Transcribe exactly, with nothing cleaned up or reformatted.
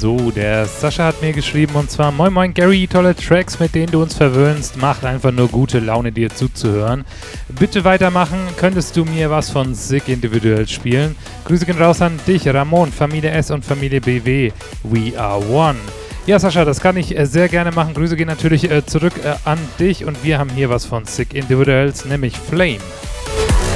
So, der Sascha hat mir geschrieben und zwar: Moin Moin Gary, tolle Tracks, mit denen du uns verwöhnst. Macht einfach nur gute Laune, dir zuzuhören. Bitte weitermachen. Könntest du mir was von Sick Individuals spielen? Grüße gehen raus an dich, Ramon, Familie S und Familie B W. We are one. Ja, Sascha, das kann ich äh, sehr gerne machen. Grüße gehen natürlich äh, zurück äh, an dich und wir haben hier was von Sick Individuals, nämlich Flame.